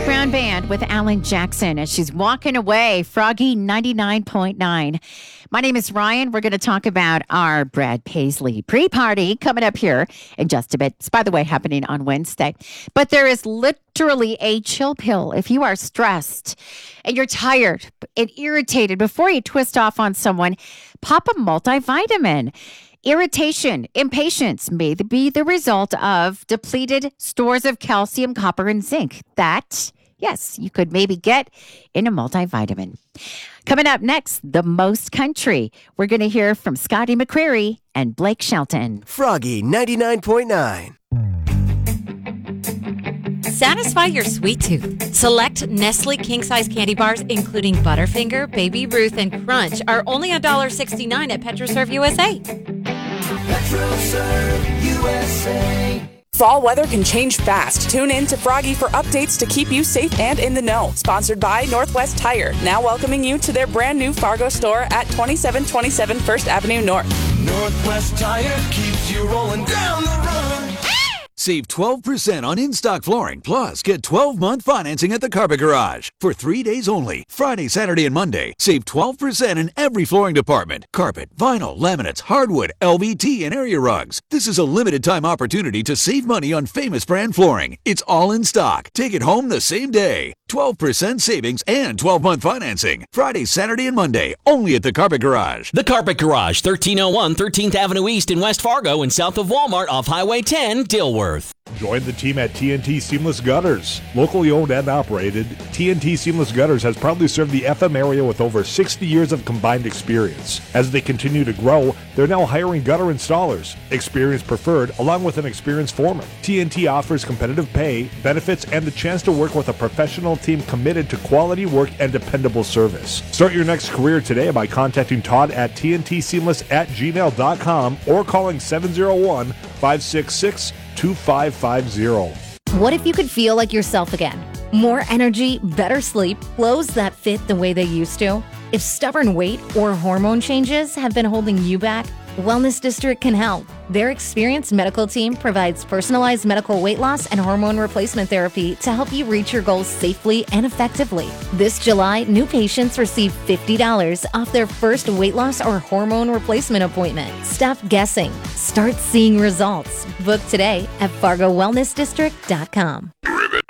Brown Band with Alan Jackson as she's walking away. Froggy 99.9. My name is Ryan. We're going to talk about our Brad Paisley pre-party coming up here in just a bit. It's, by the way, happening on Wednesday. But there is literally a chill pill if you are stressed and you're tired and irritated. Before you twist off on someone, pop a multivitamin. Irritation, impatience may be the result of depleted stores of calcium, copper, and zinc. That, yes, you could maybe get in a multivitamin. Coming up next, The Most Country. We're going to hear from Scotty McCreery and Blake Shelton. Froggy 99.9. Satisfy your sweet tooth. Select Nestle king-size candy bars, including Butterfinger, Baby Ruth, and Crunch, are only $1.69 at PetroServe USA. PetroServe USA. Fall weather can change fast. Tune in to Froggy for updates to keep you safe and in the know. Sponsored by Northwest Tire, now welcoming you to their brand new Fargo store at 2727 First Avenue North. Northwest Tire keeps you rolling down the road. Save 12% on in-stock flooring, plus get 12-month financing at the Carpet Garage. For 3 days only, Friday, Saturday, and Monday, save 12% in every flooring department. Carpet, vinyl, laminates, hardwood, LVT, and area rugs. This is a limited-time opportunity to save money on famous brand flooring. It's all in stock. Take it home the same day. 12% savings and 12-month financing. Friday, Saturday, and Monday, only at the Carpet Garage. The Carpet Garage, 1301 13th Avenue East in West Fargo and south of Walmart off Highway 10, Dilworth. Join the team at TNT Seamless Gutters. Locally owned and operated, TNT Seamless Gutters has proudly served the FM area with over 60 years of combined experience. As they continue to grow, they're now hiring gutter installers, experience preferred, along with an experienced foreman. TNT offers competitive pay, benefits, and the chance to work with a professional team committed to quality work and dependable service. Start your next career today by contacting Todd at tntseamless@gmail.com or calling 701-566-2550. What if you could feel like yourself again? More energy, better sleep, clothes that fit the way they used to? If stubborn weight or hormone changes have been holding you back, Wellness District can help. Their experienced medical team provides personalized medical weight loss and hormone replacement therapy to help you reach your goals safely and effectively. This July, new patients receive $50 off their first weight loss or hormone replacement appointment. Stop guessing. Start seeing results. Book today at FargoWellnessDistrict.com. Ribbit.